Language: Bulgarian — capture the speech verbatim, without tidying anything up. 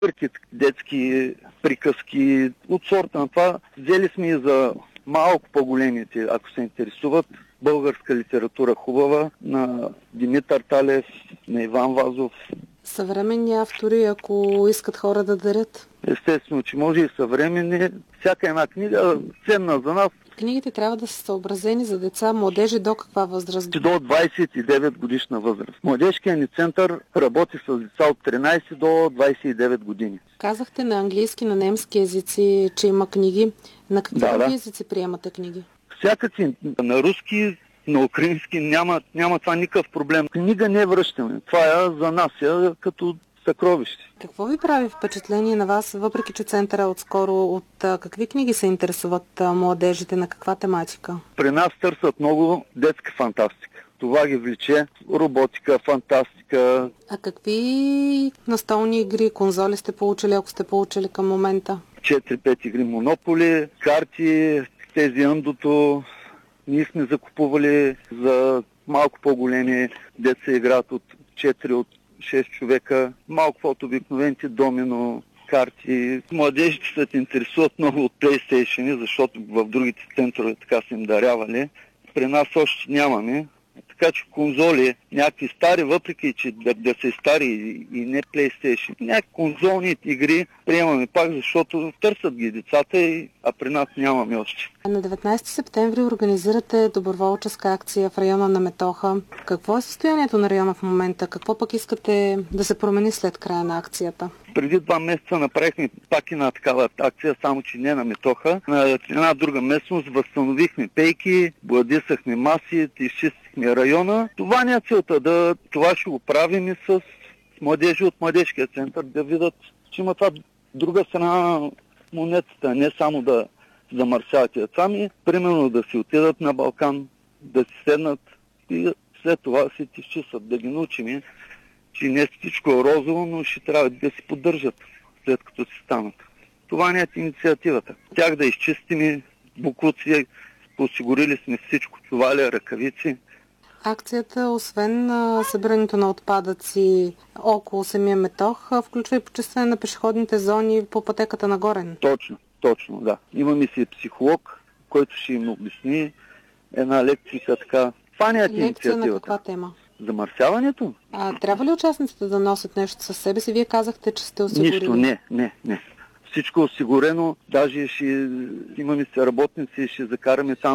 детски приказки от сорта на това. Взели сме и за малко по-големите, ако се интересуват, българска литература хубава, на Димитър Талев, на Иван Вазов. Съвременни автори, ако искат хора да дарят? Естествено, че може и съвременни. Всяка една книга ценна за нас. Книгите трябва да са съобразени за деца, младежи до каква възраст? До двадесет и девет годишна възраст. Младежкият ни център работи с деца от тринадесет до двадесет и девет години. Казахте на английски, на немски езици, че има книги. На какви да, други да. езици приемате книги? Всякакви. На руски, на украински няма, няма това никакъв проблем. Книга не връщаме. Това е за нас е като съкровище. Какво ви прави впечатление на вас, въпреки че центъра отскоро, от а, какви книги се интересуват а, младежите, на каква тематика? При нас търсят много детска фантастика. Това ги влече. Роботика, фантастика. А какви настолни игри, конзоли сте получили, ако сте получили към момента? четири-пет игри Монополи, карти, тези Андото. Ние сме закупували за малко по-големи деца играят от четири от шест човека, малко от обикновените домино, карти. Младежите се интересуват много от PlayStation, защото в другите центрове така са им дарявали. При нас още нямаме. Така че конзоли, някакви стари, въпреки че да, да са стари и, и не PlayStation, някакви конзолни игри приемаме пак, защото търсят ги децата, и, а при нас нямаме още. На деветнадесети септември организирате доброволческа акция в района на Метоха. Какво е състоянието на района в момента? Какво пък искате да се промени след края на акцията? Преди два месеца направихме пак и на такава акция, само че не на Метоха. На една друга местност възстановихме пейки, бладисахме маси, изчистихме района. Това не е целта. Да, това ще го правим и с младежи от младежкия център, да видят, че има това друга страна на монетата, не само да замърсяват деца ми, примерно да си отидат на Балкан, да си седнат и след това си ти изчистват, да ги научим, че не всичко е розово, но ще трябва да си поддържат след като си станат. Това не е инициативата. Тях да изчистим бокуци, осигурили сме всичко, чували, ръкавици. Акцията, освен събирането на отпадъци около самия Метох, включва и почистване на пешеходните зони по пътеката на Горен. Точно, точно, да. Имаме си психолог, който ще им обясни една лекция така. Това не е инициативата. Лекция на каква тема? Замърсяването? А трябва ли участниците да носят нещо със себе си? Вие казахте, че сте осигурили. Нищо, не, не, не. Всичко е осигурено. Даже ще имаме си работници, ще закараме там